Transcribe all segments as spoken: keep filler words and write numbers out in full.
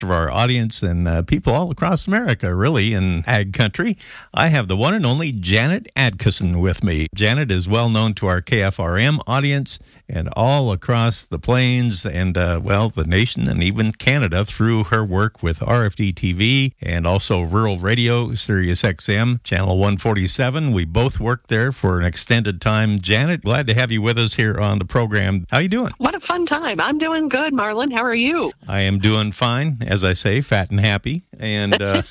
of our audience and uh, people all across America, really, in ag country. I have the one and only Janet Adkisson with me. Janet is well known to our K F R M audience and all across the plains and, uh, well, the nation and even Canada through her work with R F D T V and also Rural Radio, Sirius X M, Channel one forty-seven. We both worked there for an extended time. Janet, glad to have you with us here on the program. How you doing? What a fun time. I'm doing good, Marlon. How are you? I am doing fine, as I say, fat and happy. And uh,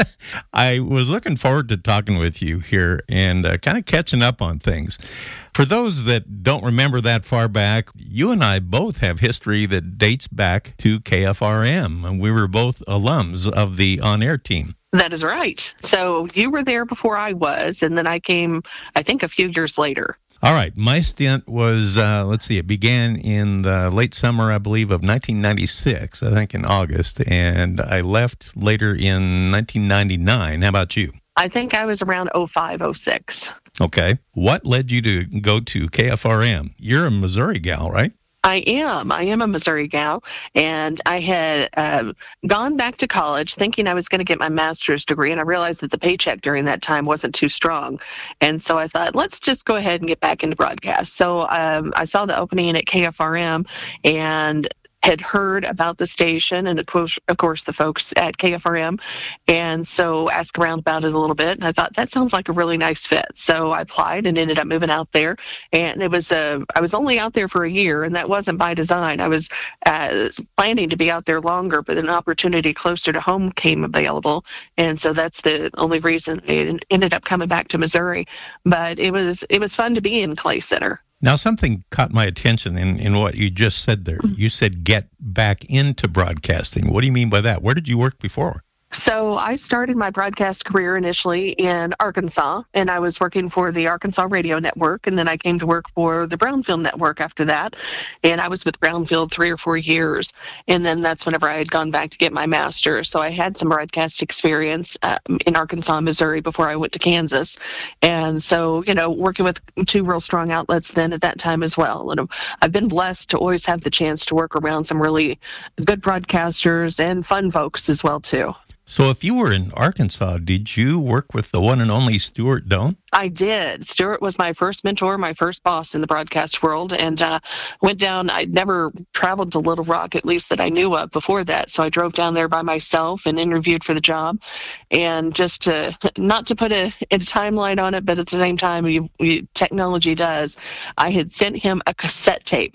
I was looking forward to talking with you here and uh, kind of catching up on things. For those that don't remember that far back, you and I both have history that dates back to K F R M, and we were both alums of the on-air team. That is right. So you were there before I was, and then I came, I think, a few years later. All right. My stint was, uh, let's see, it began in the late summer, I believe, of nineteen ninety-six, I think in August, and I left later in nineteen ninety-nine. How about you? I think I was around oh five, oh six. Okay. What led you to go to K F R M? You're a Missouri gal, right? I am. I am a Missouri gal, and I had um, gone back to college thinking I was going to get my master's degree, and I realized that the paycheck during that time wasn't too strong. And so I thought, let's just go ahead and get back into broadcast. So um, I saw the opening at K F R M, and had heard about the station and, of course, of course, the folks at K F R M. And so asked around about it a little bit. And I thought, that sounds like a really nice fit. So I applied and ended up moving out there. And it was a, I was only out there for a year, and that wasn't by design. I was uh, planning to be out there longer, but an opportunity closer to home came available. And so that's the only reason I ended up coming back to Missouri. But it was, it was fun to be in Clay Center. Now, something caught my attention in, in what you just said there. You said get back into broadcasting. What do you mean by that? Where did you work before? So I started my broadcast career initially in Arkansas, and I was working for the Arkansas Radio Network, and then I came to work for the Brownfield Network after that, and I was with Brownfield three or four years, and then that's whenever I had gone back to get my master's. So I had some broadcast experience uh, in Arkansas and Missouri before I went to Kansas, and so, you know, working with two real strong outlets then at that time as well. And I've been blessed to always have the chance to work around some really good broadcasters and fun folks as well, too. So if you were in Arkansas, did you work with the one and only Stuart Doan? I did. Stuart was my first mentor, my first boss in the broadcast world, and uh, went down. I'd never traveled to Little Rock, at least that I knew of before that. So I drove down there by myself and interviewed for the job. And just to, not to put a, a timeline on it, but at the same time, you, you, technology does, I had sent him a cassette tape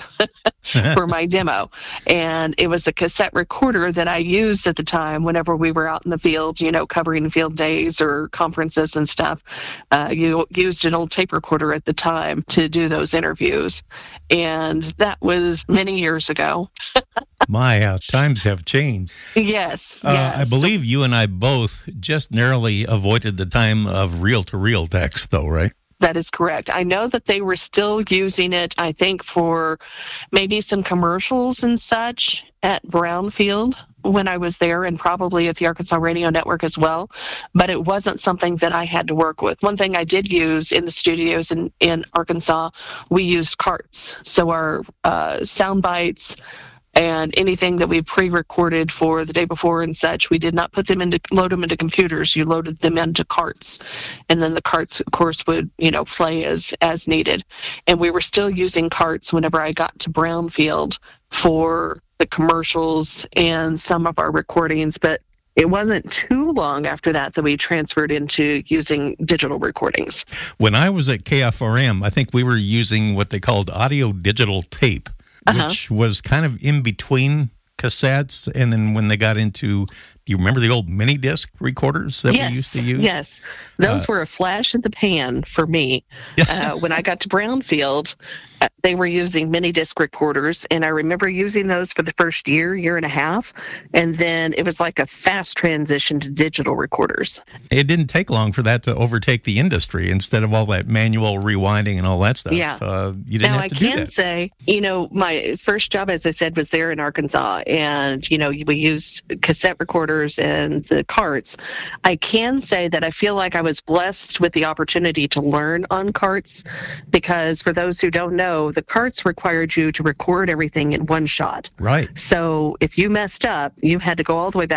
for my demo. And it was a cassette recorder that I used at the time whenever we were out in the field, you know, covering field days or conferences and stuff. Uh, you used an old tape recorder at the time to do those interviews. And that was many years ago. My, how times have changed. Yes, uh, yes. I believe you and I both just narrowly avoided the time of reel-to-reel text, though, right? That is correct. I know that they were still using it, I think, for maybe some commercials and such at Brownfield when I was there, and probably at the Arkansas Radio Network as well, but it wasn't something that I had to work with. One thing I did use in the studios in, in Arkansas, we used carts. So our uh, sound bites and anything that we pre-recorded for the day before and such, we did not put them into, load them into computers. You loaded them into carts. And then the carts, of course, would, you know, play as, as needed. And we were still using carts whenever I got to Brownfield for the commercials and some of our recordings. But it wasn't too long after that that we transferred into using digital recordings. When I was at K F R M, I think we were using what they called audio digital tape. Uh-huh. Which was kind of in between cassettes, and then when they got into, do you remember the old mini disc recorders that yes, we used to use? Yes, those uh, were a flash in the pan for me. uh, when I got to Brownfield, uh, they were using mini disc recorders, and I remember using those for the first year, year and a half, and then it was like a fast transition to digital recorders. It didn't take long for that to overtake the industry. Instead of all that manual rewinding and all that stuff, yeah. uh, you didn't now, have to I do that. Now, I can say, you know, my first job, as I said, was there in Arkansas, and, you know, we used cassette recorders tractors and the carts. I can say that I feel like I was blessed with the opportunity to learn on carts, because for those who don't know, the carts required you to record everything in one shot. Right. So if you messed up, you had to go all the way back